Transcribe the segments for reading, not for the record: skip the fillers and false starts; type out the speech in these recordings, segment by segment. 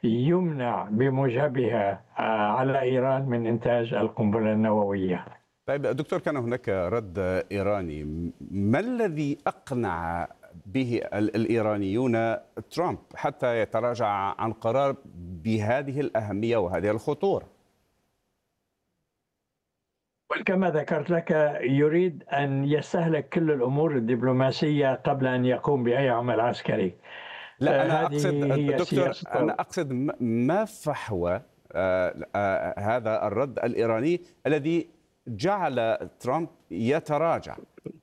يمنع بموجبها على إيران من إنتاج القنبلة النووية. طيب دكتور، كان هناك رد إيراني، ما الذي أقنع به الإيرانيون ترامب حتى يتراجع عن قرار بهذه الأهمية وهذه الخطورة؟ كما ذكرت لك، يريد أن يستهلك كل الأمور الدبلوماسية قبل أن يقوم بأي عمل عسكري. لا، أنا أقصد هذه هي دكتور، أنا سياسته. أقصد ما فحوى هذا الرد الإيراني الذي جعل ترامب يتراجع.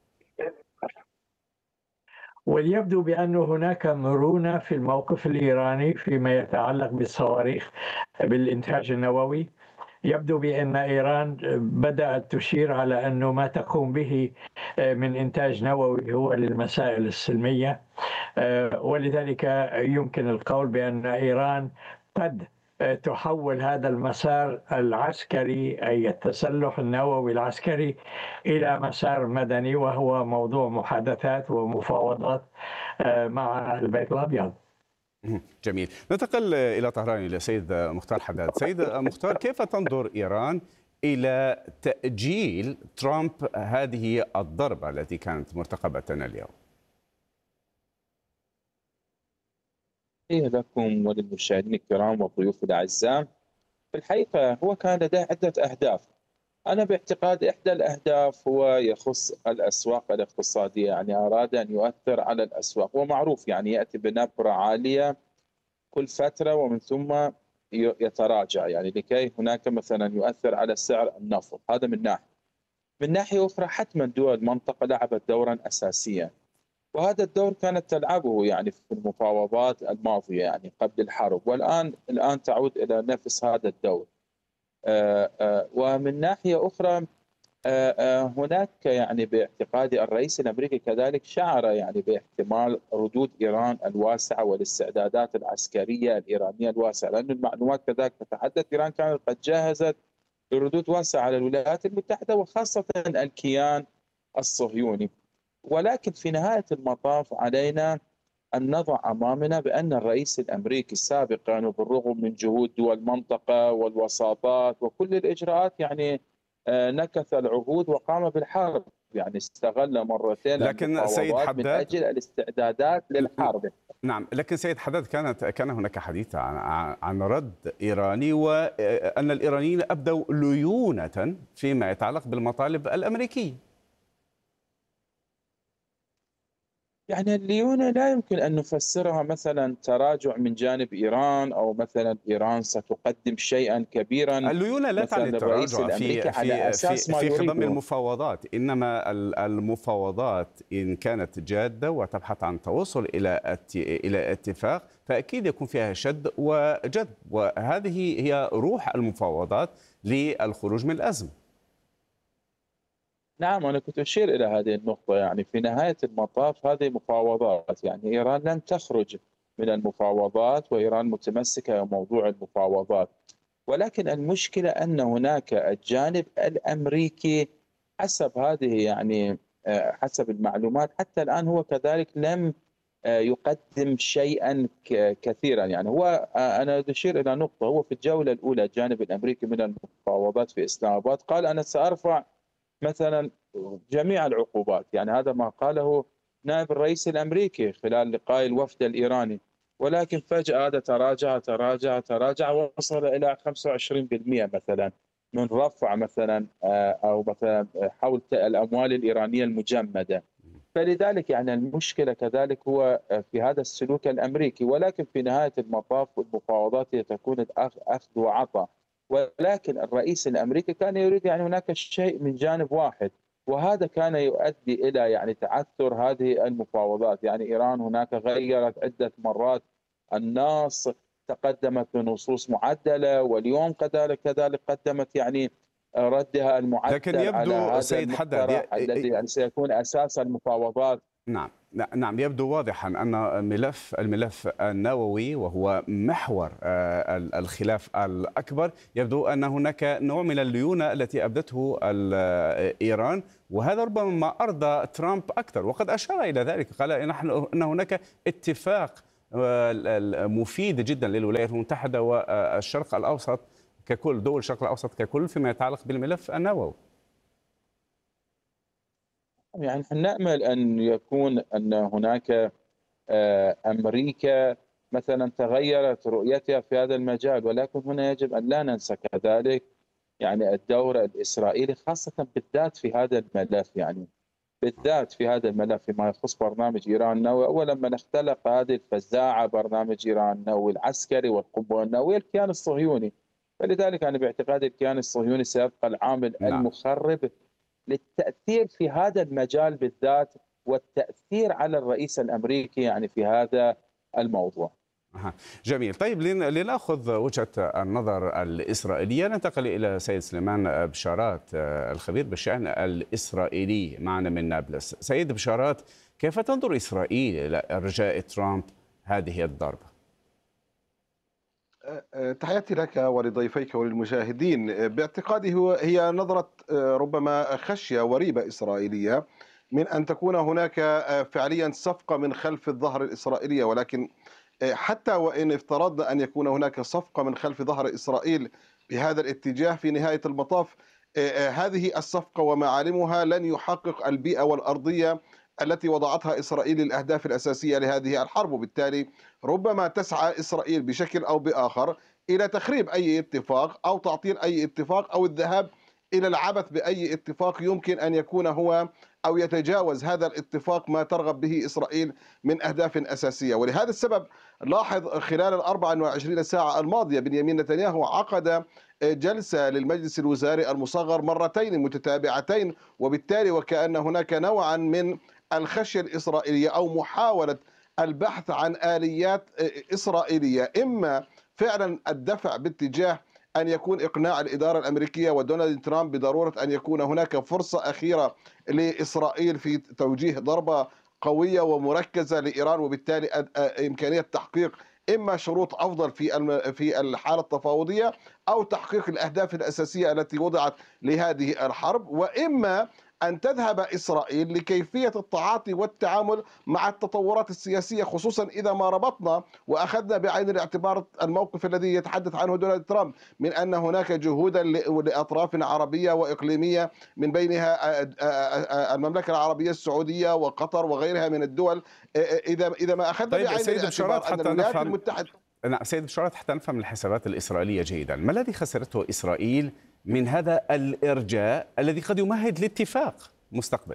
وليبدو بأن هناك مرونة في الموقف الإيراني فيما يتعلق بالصواريخ بالإنتاج النووي. يبدو بأن إيران بدأت تشير على أنه ما تقوم به من إنتاج نووي هو للمسائل السلمية، ولذلك يمكن القول بأن إيران قد تحول هذا المسار العسكري، أي التسلح النووي العسكري، إلى مسار مدني، وهو موضوع محادثات ومفاوضات مع البيت الأبيض. جميل. ننتقل إلى طهران، إلى سيد مختار حداد. سيد مختار، كيف تنظر إيران إلى تأجيل ترامب هذه الضربة التي كانت مرتقبة اليوم؟ تحية لكم وللمشاهدين الكرام والضيوف الأعزاء. في الحقيقة هو كان لديه عدة أهداف. أنا باعتقاد إحدى الأهداف هو يخص الأسواق الاقتصادية، يعني أراد أن يؤثر على الأسواق، ومعروف يعني يأتي بنبرة عالية كل فترة ومن ثم يتراجع، يعني لكي هناك مثلا يؤثر على سعر النفط. هذا من ناحية. من ناحية أخرى حتما دول المنطقة لعبت دورا أساسيا، وهذا الدور كانت تلعبه يعني في المفاوضات الماضية يعني قبل الحرب، والآن تعود إلى نفس هذا الدور. ومن ناحية أخرى هناك يعني باعتقادي الرئيس الأمريكي كذلك شعر يعني باحتمال ردود إيران الواسعة والاستعدادات العسكرية الإيرانية الواسعة، لأن المعلومات كذلك تتحدث إيران كانت قد جهزت بردود واسعة على الولايات المتحدة وخاصة الكيان الصهيوني. ولكن في نهاية المطاف علينا أن نضع أمامنا بأن الرئيس الأمريكي سابقا وبالرغم من جهود دول المنطقة والوساطات وكل الإجراءات يعني نكث العهود وقام بالحرب، يعني استغل مرتين لكن سيد المفاوضات من حداد، أجل الاستعدادات للحرب. نعم، لكن سيد حداد، كان هناك حديث عن رد إيراني، وأن الإيرانيين أبدوا ليونة فيما يتعلق بالمطالب الأمريكية. يعني الليونة لا يمكن أن نفسرها مثلا تراجع من جانب إيران أو مثلا إيران ستقدم شيئا كبيرا الليونة لا مثلا تعني للرئيس التراجع الأمريكي في على في في أساس ما في خضم يريده. المفاوضات، إنما المفاوضات إن كانت جادة وتبحث عن توصل إلى اتفاق، فأكيد يكون فيها شد وجذب، وهذه هي روح المفاوضات للخروج من الأزمة. نعم، أنا كنت أشير إلى هذه النقطة. يعني في نهاية المطاف هذه مفاوضات، يعني إيران لن تخرج من المفاوضات وإيران متمسكة بموضوع المفاوضات، ولكن المشكلة أن هناك الجانب الأمريكي حسب هذه يعني حسب المعلومات حتى الآن هو كذلك لم يقدم شيئا كثيرا. يعني هو أنا أشير إلى نقطة، هو في الجولة الأولى الجانب الأمريكي من المفاوضات في إسلام آباد قال أنا سأرفع مثلا جميع العقوبات، يعني هذا ما قاله نائب الرئيس الأمريكي خلال لقاء الوفد الإيراني، ولكن فجأة هذا تراجع ووصل إلى 25% مثلا من رفع مثلا أو مثلا حول الأموال الإيرانية المجمدة. فلذلك يعني المشكلة كذلك هو في هذا السلوك الأمريكي، ولكن في نهاية المطاف المفاوضات هي تكون أخذ وعطاء، ولكن الرئيس الأمريكي كان يريد يعني هناك شيء من جانب واحد، وهذا كان يؤدي إلى يعني تعثر هذه المفاوضات. يعني إيران هناك غيرت عدة مرات النص، تقدمت بنصوص معدلة، واليوم كذلك قدمت يعني ردها لكن المعدل على يبدو هذا سيد حداد، المقترح الذي يعني سيكون أساس المفاوضات. نعم، نعم، يبدو واضحا أن الملف النووي وهو محور الخلاف الأكبر، يبدو أن هناك نوع من الليونة التي أبدته إيران، وهذا ربما ما أرضى ترامب أكثر، وقد أشار إلى ذلك، قال إن هناك اتفاق مفيدة جدا للولايات المتحدة والشرق الأوسط ككل، دول الشرق الأوسط ككل، فيما يتعلق بالملف النووي؟ يعني نحن نأمل أن يكون أن هناك أمريكا مثلا تغيرت رؤيتها في هذا المجال، ولكن هنا يجب أن لا ننسى كذلك يعني الدور الإسرائيلي خاصة بالذات في هذا الملف، يعني بالذات في هذا الملف فيما يخص برنامج إيران النووي. أولا من اختلق هذه الفزاعة برنامج إيران النووي العسكري والقنبلة النووية الكيان الصهيوني، فلذلك أنا باعتقادي الكيان الصهيوني سيبقى العامل نعم. المخرب للتأثير في هذا المجال بالذات والتأثير على الرئيس الأمريكي يعني في هذا الموضوع. جميل. طيب لنأخذ وجهة النظر الإسرائيلية، ننتقل إلى سيد سليمان بشارات الخبير بالشأن الإسرائيلي معنا من نابلس. سيد بشارات، كيف تنظر إسرائيل إلى إرجاء ترامب هذه الضربة؟ تحياتي لك ولضيفيك وللمشاهدين. باعتقادي هي نظرة ربما خشية وريبة إسرائيلية من أن تكون هناك فعليا صفقة من خلف الظهر الإسرائيلية، ولكن حتى وإن افترضنا أن يكون هناك صفقة من خلف ظهر إسرائيل بهذا الاتجاه، في نهاية المطاف هذه الصفقة ومعالمها لن يحقق البيئة والأرضية التي وضعتها إسرائيل للأهداف الأساسية لهذه الحرب، وبالتالي ربما تسعى إسرائيل بشكل أو بآخر إلى تخريب أي اتفاق أو تعطيل أي اتفاق أو الذهاب إلى العبث بأي اتفاق يمكن أن يكون هو أو يتجاوز هذا الاتفاق ما ترغب به إسرائيل من أهداف أساسية. ولهذا السبب لاحظ خلال 24 ساعة الماضية بنيامين نتنياهو عقد جلسة للمجلس الوزاري المصغر مرتين متتابعتين، وبالتالي وكأن هناك نوعا من الخشية الإسرائيلية أو محاولة البحث عن آليات إسرائيلية، إما فعلا الدفع باتجاه أن يكون إقناع الإدارة الأمريكية ودونالد ترامب بضرورة أن يكون هناك فرصة أخيرة لإسرائيل في توجيه ضربة قوية ومركزة لإيران، وبالتالي إمكانية تحقيق إما شروط أفضل في الحالة التفاوضية أو تحقيق الأهداف الأساسية التي وضعت لهذه الحرب، وإما أن تذهب إسرائيل لكيفية التعاطي والتعامل مع التطورات السياسية، خصوصا إذا ما ربطنا وأخذنا بعين الاعتبار الموقف الذي يتحدث عنه دونالد ترامب من أن هناك جهودا لأطراف عربية وإقليمية من بينها المملكة العربية السعودية وقطر وغيرها من الدول. إذا ما أخذنا بعين الاعتبار أن الولايات المتحدة. نعم سيد بشارات، حتى نفهم الحسابات الإسرائيلية جيدا، ما الذي خسرته إسرائيل من هذا الإرجاء الذي قد يمهد لاتفاق مستقبل؟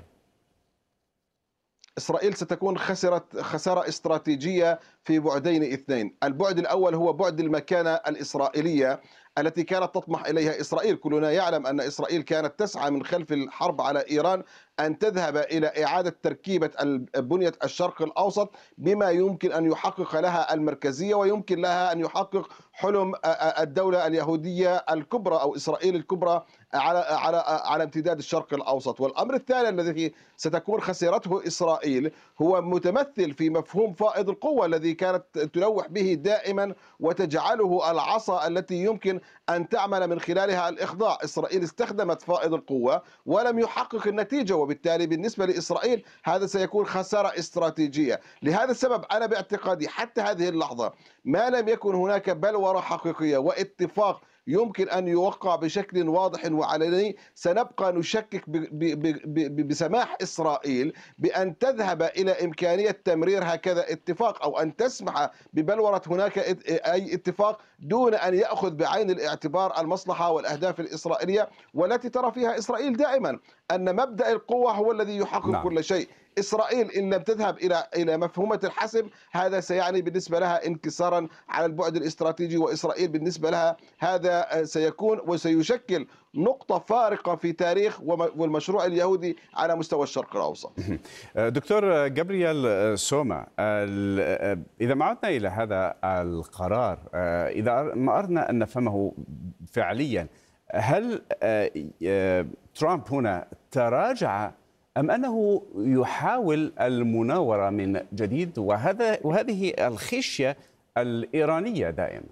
إسرائيل ستكون خسرت خسارة استراتيجية في بعدين اثنين. البعد الأول هو بعد المكانة الإسرائيلية التي كانت تطمح إليها إسرائيل. كلنا يعلم أن إسرائيل كانت تسعى من خلف الحرب على إيران أن تذهب إلى إعادة تركيبة بنية الشرق الأوسط بما يمكن أن يحقق لها المركزية ويمكن لها أن يحقق حلم الدولة اليهودية الكبرى أو إسرائيل الكبرى على امتداد الشرق الأوسط. والأمر الثاني الذي ستكون خسارته إسرائيل هو متمثل في مفهوم فائض القوة الذي كانت تلوح به دائما وتجعله العصا التي يمكن أن تعمل من خلالها الإخضاع. إسرائيل استخدمت فائض القوة ولم يحقق النتيجة، وبالتالي بالنسبة لإسرائيل هذا سيكون خسارة استراتيجية. لهذا السبب أنا باعتقادي حتى هذه اللحظة ما لم يكن هناك بلورة حقيقية واتفاق يمكن أن يوقع بشكل واضح وعلني، سنبقى نشكك بسماح إسرائيل بأن تذهب إلى إمكانية تمرير هكذا اتفاق أو أن تسمح ببلورة هناك أي اتفاق دون أن يأخذ بعين الاعتبار المصلحة والأهداف الإسرائيلية، والتي ترى فيها إسرائيل دائما أن مبدأ القوة هو الذي يحقق كل شيء. إسرائيل إن لم تذهب إلى مفهومة الحسم هذا سيعني بالنسبة لها انكسارا على البعد الاستراتيجي، وإسرائيل بالنسبة لها هذا سيكون وسيشكل نقطة فارقة في تاريخ والمشروع اليهودي على مستوى الشرق الأوسط. دكتور جابرييل سوما، إذا ما عدنا إلى هذا القرار، إذا ما أردنا أن نفهمه فعليا، هل ترامب هنا تراجع أم أنه يحاول المناورة من جديد، وهذه الخشية الإيرانية دائما؟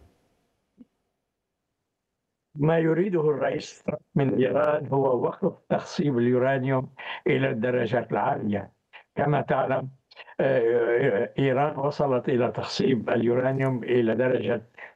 ما يريده الرئيس من إيران هو وقف تخصيب اليورانيوم إلى الدرجات العالية. كما تعلم إيران وصلت إلى تخصيب اليورانيوم إلى درجة